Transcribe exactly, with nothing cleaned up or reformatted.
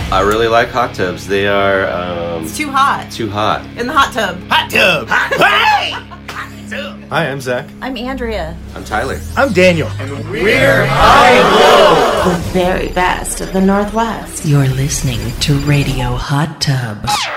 I really like hot tubs. They are um, It's too hot. too hot. In the hot tub. Hot tub. Hey! Hi, I'm Zach. I'm Andrea. I'm Tyler. I'm Daniel. The very best of the Northwest. You're listening to Radio Hot Tub.